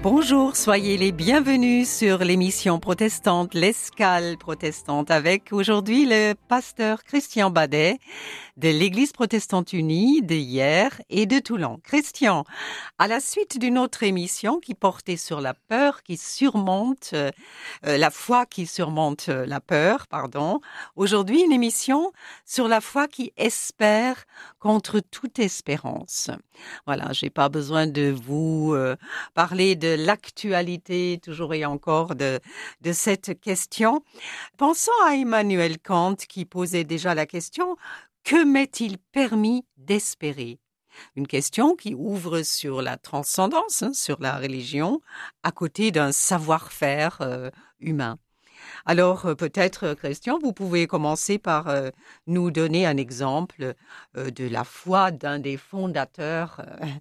Bonjour, soyez les bienvenus sur l'émission protestante, l'Escale protestante, avec aujourd'hui le pasteur Christian Badet de l'Église protestante unie de Hyères et de Toulon. Christian, à la suite d'une autre émission qui portait sur la peur qui surmonte, la foi qui surmonte la peur, aujourd'hui une émission sur la foi qui espère contre toute espérance. Voilà, j'ai pas besoin de vous parler de l'actualité toujours et encore de cette question. Pensons à Emmanuel Kant qui posait déjà la question « Que m'est-il permis d'espérer ?» Une question qui ouvre sur la transcendance, sur la religion, à côté d'un savoir-faire humain. Alors peut-être, Christian, vous pouvez commencer par nous donner un exemple de la foi d'un des fondateurs.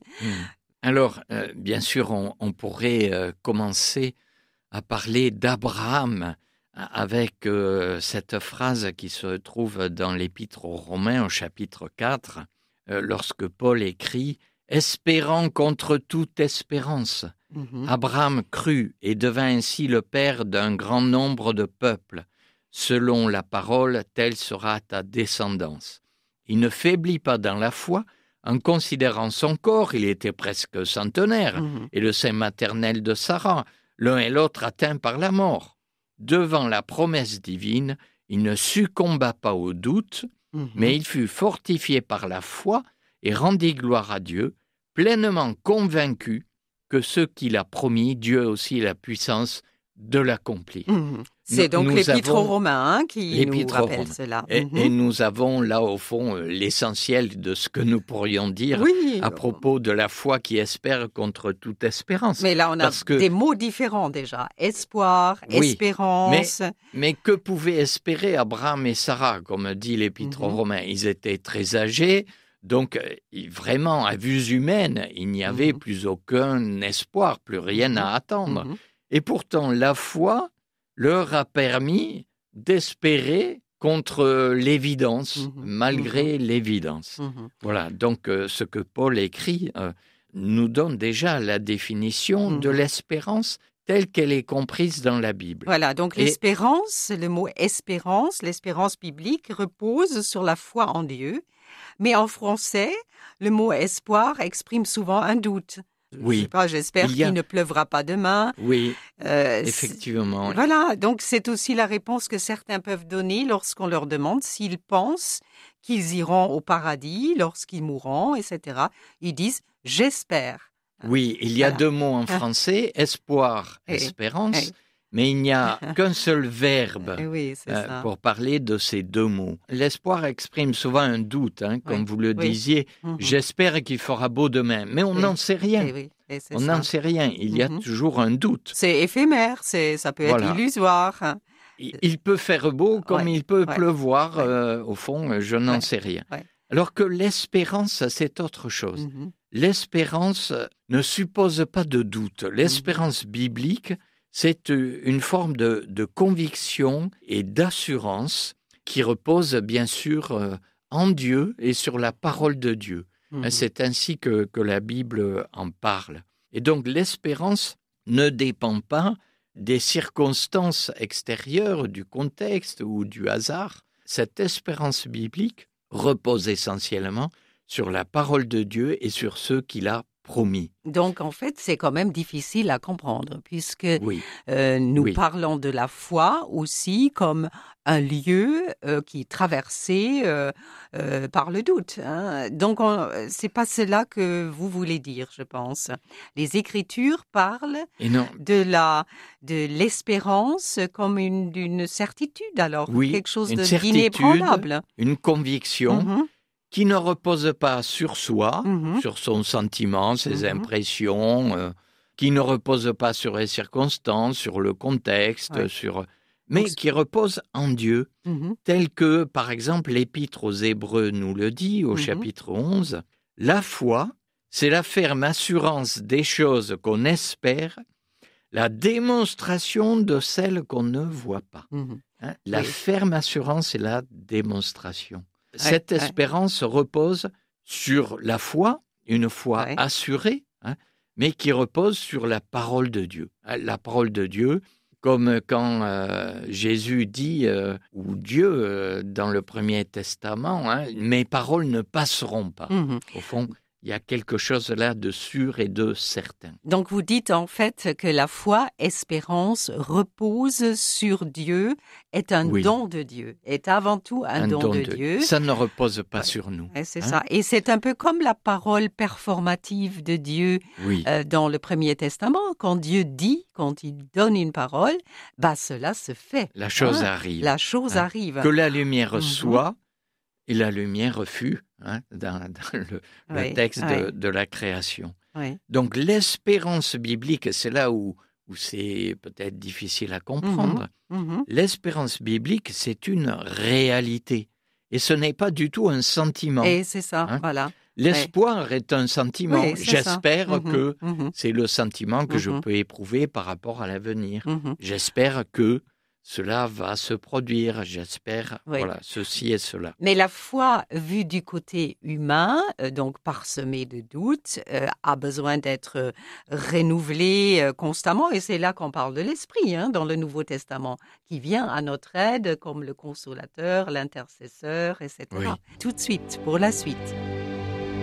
Alors, bien sûr, on pourrait commencer à parler d'Abraham avec cette phrase qui se trouve dans l'Épître aux Romains au chapitre 4, lorsque Paul écrit « Espérant contre toute espérance ». Abraham crut et devint ainsi le père d'un grand nombre de peuples. Selon la parole, telle sera ta descendance. Il ne faiblit pas dans la foi. En considérant son corps, il était presque centenaire, et le sein maternel de Sarah, l'un et l'autre atteints par la mort. Devant la promesse divine, il ne succomba pas au doute, mais il fut fortifié par la foi et rendit gloire à Dieu, pleinement convaincu que ce qu'il a promis, Dieu a aussi la puissance de l'accomplir. C'est donc l'Épître aux Romains qui nous rappelle cela. Et nous avons là, au fond, l'essentiel de ce que nous pourrions dire à propos de la foi qui espère contre toute espérance. Mais là, on a des mots différents déjà. Espoir, espérance. Mais que pouvaient espérer Abraham et Sarah, comme dit l'Épître aux Romains? Ils étaient très âgés. Donc, vraiment, à vue humaine, il n'y avait plus aucun espoir, plus rien à attendre. Et pourtant, la foi leur a permis d'espérer contre l'évidence, malgré l'évidence. Voilà, donc ce que Paul écrit nous donne déjà la définition de l'espérance telle qu'elle est comprise dans la Bible. Voilà, donc l'espérance, le mot espérance, l'espérance biblique repose sur la foi en Dieu. Mais en français, le mot espoir exprime souvent un doute. Oui. Je sais pas, j'espère qu'il ne pleuvra pas demain. Oui, effectivement. Voilà, donc c'est aussi la réponse que certains peuvent donner lorsqu'on leur demande s'ils pensent qu'ils iront au paradis lorsqu'ils mourront, etc. Ils disent « j'espère ». Oui, il y a deux mots en français, espoir, espérance. Mais il n'y a qu'un seul verbe pour parler de ces deux mots. L'espoir exprime souvent un doute, comme vous le disiez. J'espère qu'il fera beau demain, mais on n'en sait rien. On n'en sait rien, il y a toujours un doute. C'est éphémère, ça peut être illusoire. Il peut faire beau comme il peut pleuvoir, au fond, je n'en sais rien. Alors que l'espérance, c'est autre chose. L'espérance ne suppose pas de doute. L'espérance biblique, c'est une forme de conviction et d'assurance qui repose bien sûr en Dieu et sur la parole de Dieu. C'est ainsi que la Bible en parle. Et donc l'espérance ne dépend pas des circonstances extérieures, du contexte ou du hasard. Cette espérance biblique repose essentiellement sur la parole de Dieu et sur ceux qu'il a promis. Donc, en fait, c'est quand même difficile à comprendre, puisque nous parlons de la foi aussi comme un lieu qui est traversé par le doute. Donc, c'est pas cela que vous voulez dire, je pense. Les Écritures parlent de l'espérance comme d'une certitude, alors quelque chose d'inébranlable. Une conviction. Qui ne repose pas sur soi, sur son sentiment, ses impressions, qui ne repose pas sur les circonstances, sur le contexte, mais qui repose en Dieu, tel que, par exemple, l'Épître aux Hébreux nous le dit au chapitre 11, « La foi, c'est la ferme assurance des choses qu'on espère, la démonstration de celles qu'on ne voit pas. » La ferme assurance et la démonstration. Cette espérance repose sur la foi, une foi assurée, mais qui repose sur la parole de Dieu. La parole de Dieu, comme quand Jésus dit, ou Dieu dans le Premier Testament, hein, « Mes paroles ne passeront pas ». Au fond, il y a quelque chose là de sûr et de certain. Donc vous dites en fait que la foi, espérance, repose sur Dieu, est un don de Dieu, est avant tout un don de Dieu. Ça ne repose pas sur nous. C'est ça. Et c'est un peu comme la parole performative de Dieu dans le Premier Testament. Quand Dieu dit, quand il donne une parole, cela se fait. La chose arrive. La chose arrive. Que la lumière soit, et la lumière fut, dans le texte de la création. Donc l'espérance biblique, c'est là où c'est peut-être difficile à comprendre. L'espérance biblique, c'est une réalité. Et ce n'est pas du tout un sentiment. Et c'est ça, voilà. L'espoir est un sentiment. J'espère que c'est le sentiment que je peux éprouver par rapport à l'avenir. J'espère que cela va se produire, j'espère, voilà, ceci et cela. Mais la foi, vue du côté humain, donc parsemée de doutes, a besoin d'être renouvelée constamment. Et c'est là qu'on parle de l'Esprit, dans le Nouveau Testament, qui vient à notre aide comme le consolateur, l'intercesseur, etc. Tout de suite, pour la suite.